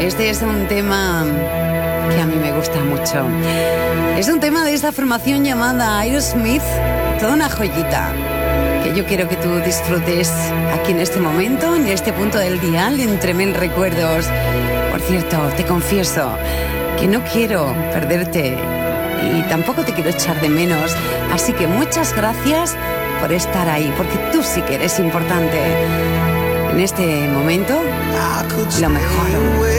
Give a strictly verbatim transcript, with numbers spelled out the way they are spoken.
Este es un tema que a mí me gusta mucho. Es un tema de esta formación llamada Aerosmith, toda una joyita que yo quiero que tú disfrutes aquí en este momento, en este punto del dial, entre mil recuerdos. Por cierto, te confieso que no quiero perderte y tampoco te quiero echar de menos, así que muchas gracias por estar ahí, porque tú sí que eres importante. En este momento, lo mejor.